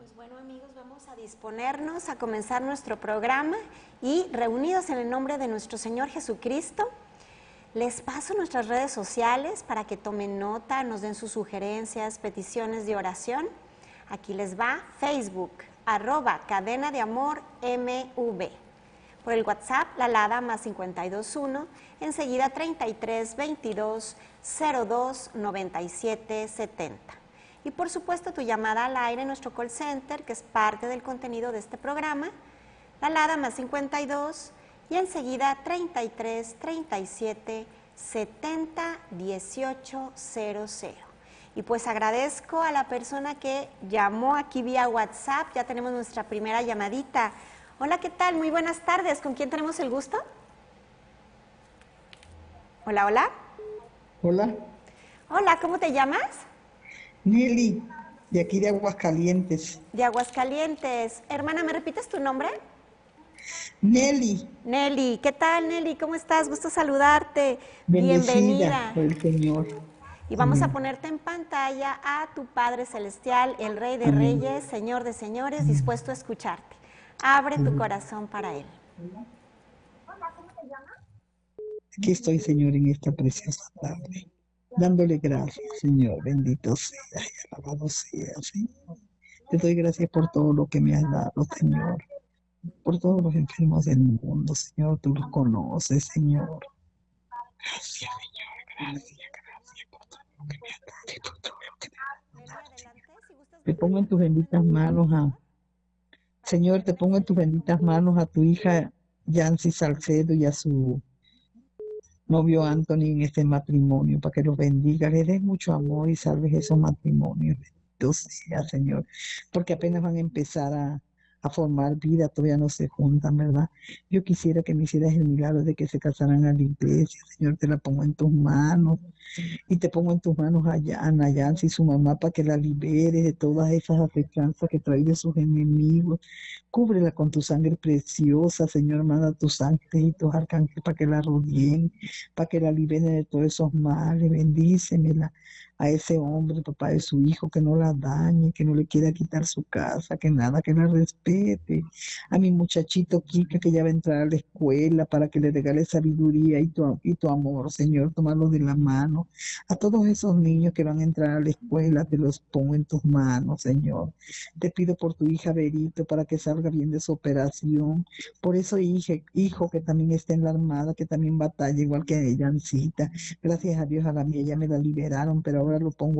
Pues bueno, amigos, vamos a disponernos a comenzar nuestro programa y reunidos en el nombre de nuestro Señor Jesucristo, les paso nuestras redes sociales para que tomen nota, nos den sus sugerencias, peticiones de oración. Aquí les va Facebook, @Cadena de Amor MV. Por el WhatsApp, la alada +521, enseguida 33 22 02 97 70. Y por supuesto tu llamada al aire en nuestro call center, que es parte del contenido de este programa, la alada +52 y enseguida 33 37 70 18 00. Y pues agradezco a la persona que llamó aquí vía WhatsApp. Ya tenemos nuestra primera llamadita. Hola, ¿qué tal? Muy buenas tardes. ¿Con quién tenemos el gusto? Hola, hola. Hola, Hola, ¿cómo te llamas? Nelly, de aquí de Aguascalientes. De Aguascalientes. Hermana, ¿me repites tu nombre? Nelly, Nelly. ¿Qué tal, Nelly? ¿Cómo estás? Gusto saludarte. bendecida Bienvenida. por el Señor. Y vamos a Amén. ponerte en pantalla a tu Padre Celestial, el Rey de Amén. Reyes, Señor de Señores, Amén. dispuesto a escucharte. Abre tu Amén. corazón para Él. Aquí estoy, Señor, en esta preciosa tarde, dándole gracias, Señor. Bendito sea y alabado sea, Señor. Te doy gracias por todo lo que me has dado, Señor. Por todos los enfermos del mundo, Señor. Tú los conoces, Señor. Gracias, Señor. Gracias por todo lo que me has dado y por todo lo que me has Nelly, dado, Señor. adelante. Si gustas Te pongo bajar en el tus volumen benditas de tu manos teléfono para que Señor, te puedas pongo en tus escuchar con benditas mayor manos a tu claridad. hija Yancy Salcedo y a su novio Anthony en este matrimonio, para que los bendiga, le des mucho amor y salves esos matrimonios. Bendito sea, Señor, porque apenas van a empezar a formar vida, todavía no se juntan, ¿verdad? Yo quisiera que me hicieras el milagro de que se casaran a la iglesia, Señor, te la pongo en tus manos. Y te pongo en tus manos a Nayansi y su mamá para que la libere de todas esas afectanzas que trae de sus enemigos. Cúbrela con tu sangre preciosa, Señor. Manda tus ángeles y tus arcángeles para que la rodeen, para que la liberen de todos esos males. Bendícemela a ese hombre, papá de su hijo, que no la dañe, que no le quiera quitar su casa, que nada, que la respete. A mi muchachito Kika, que ya va a entrar a la escuela, para que le regale sabiduría y tu amor, Señor. Tomarlo de la mano. A todos esos niños que van a entrar a la escuela, te los pongo en tus manos, Señor. Te pido por tu hija Berito para que salga bien de su operación. Por eso, hijo que también está en la armada, que también batalla igual que ella, Ancita. Gracias a Dios, a la mía ya me la liberaron, pero ahora lo pongo